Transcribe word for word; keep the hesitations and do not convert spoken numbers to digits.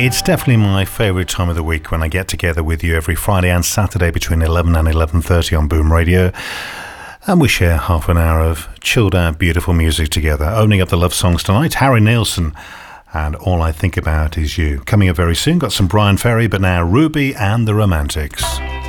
It's definitely my favourite time of the week when I get together with you every Friday and Saturday between eleven and eleven thirty on Boom Radio, and we share half an hour of chilled out beautiful music together. Opening up the love songs tonight, Harry Nilsson and All I Think About Is You. Coming up very soon, got some Brian Ferry, but now Ruby and the Romantics.